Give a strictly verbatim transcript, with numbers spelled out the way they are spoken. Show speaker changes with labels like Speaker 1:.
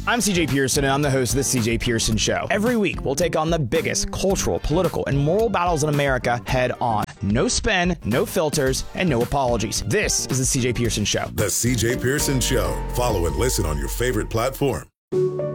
Speaker 1: I'm C J Pearson, and I'm the host of The C J Pearson Show. Every week, we'll take on the biggest cultural, political, and moral battles in America head on. No spin, no filters, and no apologies. This is The C J Pearson Show.
Speaker 2: The C J Pearson Show. Follow and listen on your favorite platform.